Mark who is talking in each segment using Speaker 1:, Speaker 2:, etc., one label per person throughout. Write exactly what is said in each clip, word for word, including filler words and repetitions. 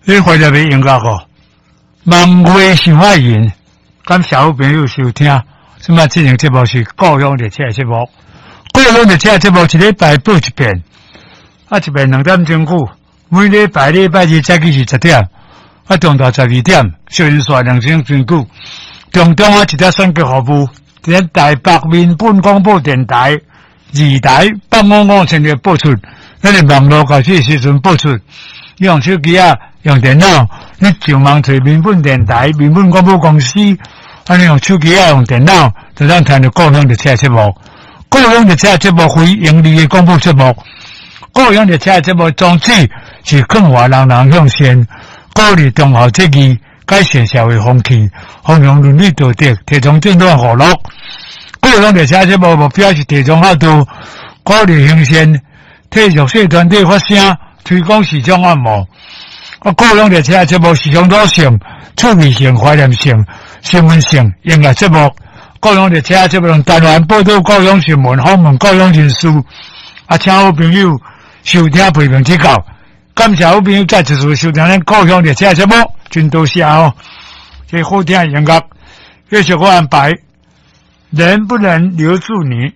Speaker 1: 你回来没音乐哦？万花想爱人，感谢好朋友收听。什么进行节目是故乡热车节目？故乡热车节目一礼拜播一遍，啊一遍两点钟久。每礼拜礼拜二早起是十点，啊中到十二点，小人线两千钟久。中中啊一条选举服务，伫台北民本广播电台二台八五五千个播出，咱哋网络开始时阵播出。用手机啊，用电脑，你上网找民本电台、民本广播公司，啊，你用手机啊，用电脑，就当听到故乡热车节目。故乡热车节目非盈利的广播节目，故乡热车节目宗旨是更华人人向善，鼓励中华节义，改善社会风气，弘扬伦理道德，提倡正当和乐。故乡热车节目目标是提倡孝道，鼓励行善，替弱势团体发声。推广市场按摩，啊，故乡热车节目是乡土性、趣味性、怀念性、新闻性、音乐节目。故乡热车节目用单元报道故乡新闻，访问故乡人士，啊，请好朋友收听批评指教。感谢好朋友再一次收听咱故乡热车节目，真多谢哦。这好听的音乐，继续我安排，能不能留住你？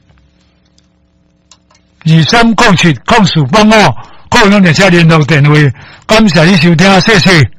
Speaker 1: 二三零七零四八五。故乡热车联络电话，感谢你收听，谢谢。